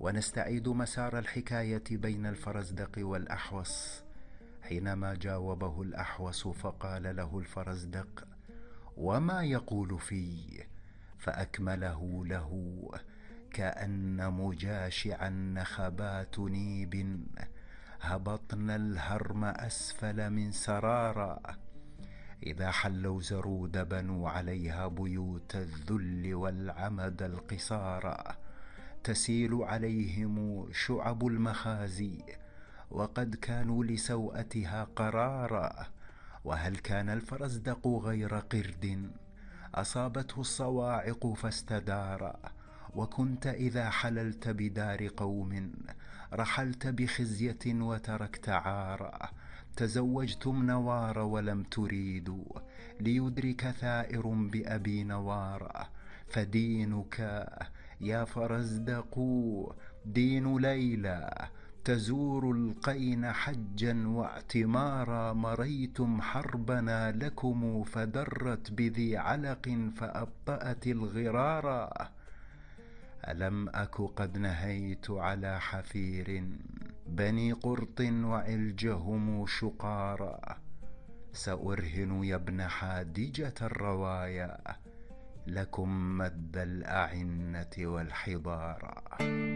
ونستعيد مسار الحكاية بين الفرزدق والأحوص، حينما جاوبه الأحوص فقال له الفرزدق: وما يقول في؟ فأكمله له: كأن مجاشعا نخبات نيب، هبطن الهرم أسفل من سرارا، إذا حلوا زرود بنوا عليها بيوت الذل والعمد القصارا، تسيل عليهم شعب المخازي، وقد كانوا لسوءتها قرارا. وهل كان الفرزدق غير قرد أصابته الصواعق فاستدارا؟ وكنت إذا حللت بدار قوم رحلت بخزية وتركت عارا، تزوجتم نوار ولم تريدوا ليدرك ثائر بأبي نوارا، فدينك يا فرزدق دين ليلى، تزور القين حجا واعتمارا، مريتم حربنا لكم فدرت بذي علق فأبطأت الغرارا، ألم أك قد نهيت على حفير بني قرط وعلجهم شقارا، سأرهن يا ابن حادجة الروايا لكم مد الأعنة والحضارا.